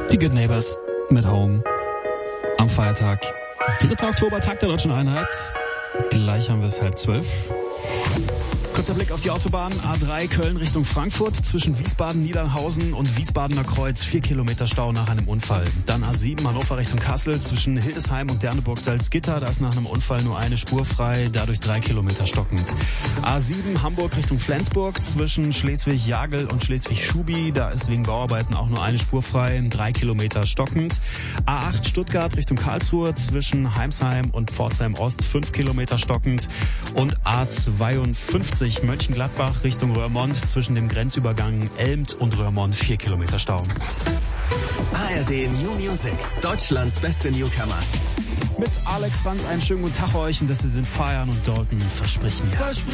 Die Good Neighbors mit Home am Feiertag. 3. Oktober, Tag der Deutschen Einheit. Gleich haben wir es 11:30. Kurzer Blick auf die Autobahn. A3 Köln Richtung Frankfurt. Zwischen Wiesbaden-Niedernhausen und Wiesbadener Kreuz 4 Kilometer Stau nach einem Unfall. Dann A7 Hannover Richtung Kassel. Zwischen Hildesheim und Derneburg-Salzgitter. Da ist nach einem Unfall nur eine Spur frei. Dadurch 3 Kilometer stockend. A7 Hamburg Richtung Flensburg. Zwischen Schleswig-Jagel und Schleswig-Schubi. Da ist wegen Bauarbeiten auch nur eine Spur frei. 3 Kilometer stockend. A8 Stuttgart Richtung Karlsruhe. Zwischen Heimsheim und Pforzheim Ost 5 Kilometer stockend. Und A52 Mönchengladbach Richtung Röhrmond zwischen dem Grenzübergang Elmt und Röhrmond 4 Kilometer Stau. ARD New Music, Deutschlands beste Newcomer. Mit Alex Franz einen schönen guten Tag euch und dass Sie sind feiern und Dalton, versprich mir.